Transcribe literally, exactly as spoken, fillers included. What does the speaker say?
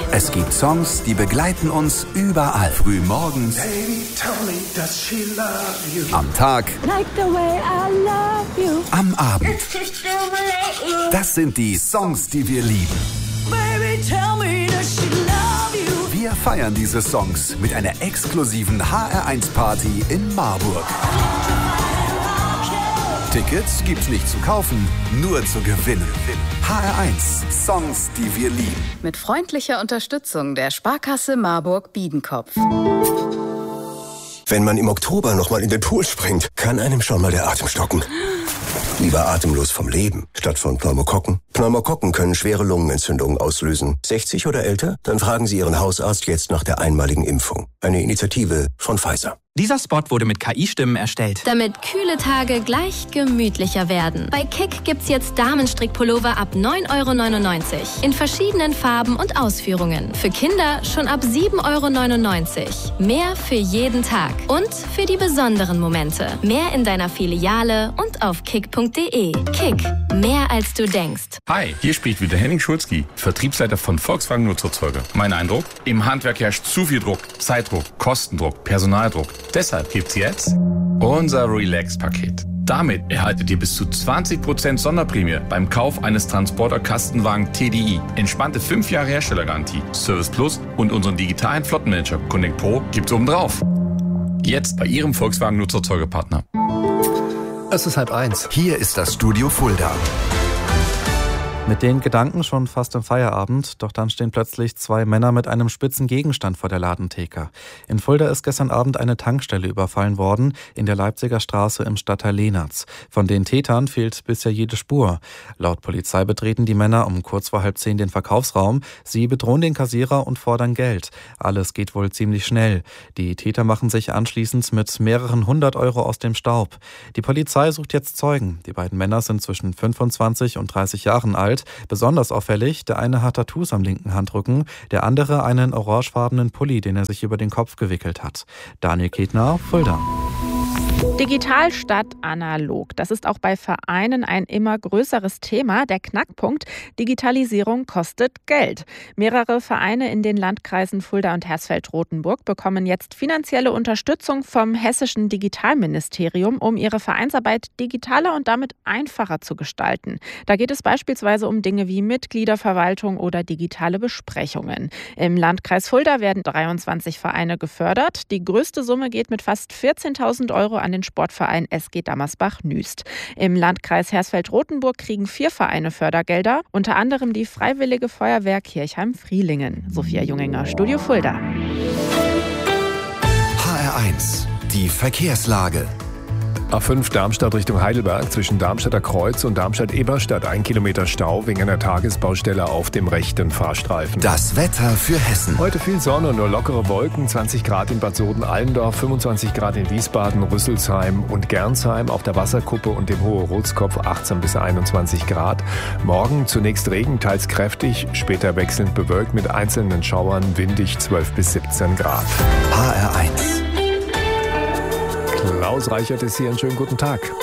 Es gibt Songs, die begleiten uns überall. Früh morgens, am Tag, like the way I love you. Am Abend. Das sind die Songs, die wir lieben. Baby, tell me, does she love you? Wir feiern diese Songs mit einer exklusiven H R eins Party in Marburg. Tickets gibt's nicht zu kaufen, nur zu gewinnen. H R eins, Songs, die wir lieben. Mit freundlicher Unterstützung der Sparkasse Marburg-Biedenkopf. Wenn man im Oktober nochmal in den Pool springt, kann einem schon mal der Atem stocken. Lieber atemlos vom Leben, statt von Pneumokokken. Pneumokokken können schwere Lungenentzündungen auslösen. sechzig oder älter? Dann fragen Sie Ihren Hausarzt jetzt nach der einmaligen Impfung. Eine Initiative von Pfizer. Dieser Spot wurde mit K I-Stimmen erstellt. Damit kühle Tage gleich gemütlicher werden. Bei Kick gibt's jetzt Damenstrickpullover ab neun Euro neunundneunzig. In verschiedenen Farben und Ausführungen. Für Kinder schon ab sieben Euro neunundneunzig. Mehr für jeden Tag. Und für die besonderen Momente. Mehr in deiner Filiale und auf kick punkt de. Kick. Mehr als du denkst. Hi, hier spricht wieder Henning Schulzki, Vertriebsleiter von Volkswagen Nutzerzeuger. Mein Eindruck? Im Handwerk herrscht zu viel Druck. Zeitdruck, Kostendruck, Personaldruck. Deshalb gibt's jetzt unser Relax-Paket. Damit erhaltet ihr bis zu zwanzig Prozent Sonderprämie beim Kauf eines Transporter-Kastenwagen T D I. Entspannte fünf Jahre Herstellergarantie, Service Plus und unseren digitalen Flottenmanager Connect Pro gibt's obendrauf. Jetzt bei Ihrem Volkswagen Nutzerzeugerpartner. Es ist halb eins. Hier ist das Studio Fulda. Mit den Gedanken schon fast im Feierabend, doch dann stehen plötzlich zwei Männer mit einem spitzen Gegenstand vor der Ladentheke. In Fulda ist gestern Abend eine Tankstelle überfallen worden, in der Leipziger Straße im Stadtteil Lehnertz. Von den Tätern fehlt bisher jede Spur. Laut Polizei betreten die Männer um kurz vor halb zehn den Verkaufsraum. Sie bedrohen den Kassierer und fordern Geld. Alles geht wohl ziemlich schnell. Die Täter machen sich anschließend mit mehreren hundert Euro aus dem Staub. Die Polizei sucht jetzt Zeugen. Die beiden Männer sind zwischen fünfundzwanzig und dreißig Jahren alt. Besonders auffällig, der eine hat Tattoos am linken Handrücken, der andere einen orangefarbenen Pulli, den er sich über den Kopf gewickelt hat. Daniel Ketner, Fulda. Digital statt analog. Das ist auch bei Vereinen ein immer größeres Thema. Der Knackpunkt: Digitalisierung kostet Geld. Mehrere Vereine in den Landkreisen Fulda und Hersfeld-Rotenburg bekommen jetzt finanzielle Unterstützung vom Hessischen Digitalministerium, um ihre Vereinsarbeit digitaler und damit einfacher zu gestalten. Da geht es beispielsweise um Dinge wie Mitgliederverwaltung oder digitale Besprechungen. Im Landkreis Fulda werden dreiundzwanzig Vereine gefördert. Die größte Summe geht mit fast vierzehntausend Euro an den Sportverein S G Dammersbach-Nüst. Im Landkreis Hersfeld-Rotenburg kriegen vier Vereine Fördergelder, unter anderem die Freiwillige Feuerwehr Kirchheim-Frielingen. Sophia Junginger, Studio Fulda. H R eins, die Verkehrslage. A fünf Darmstadt Richtung Heidelberg zwischen Darmstadter Kreuz und Darmstadt-Eberstadt ein Kilometer Stau wegen einer Tagesbaustelle auf dem rechten Fahrstreifen. Das Wetter für Hessen. Heute viel Sonne und nur lockere Wolken, zwanzig Grad in Bad Soden-Allendorf, fünfundzwanzig Grad in Wiesbaden, Rüsselsheim und Gernsheim, auf der Wasserkuppe und dem Hohe Rotskopf achtzehn bis einundzwanzig Grad. Morgen zunächst Regen, teils kräftig, später wechselnd bewölkt mit einzelnen Schauern, windig zwölf bis siebzehn Grad. H R eins. Klaus Reichert ist hier, einen schönen guten Tag.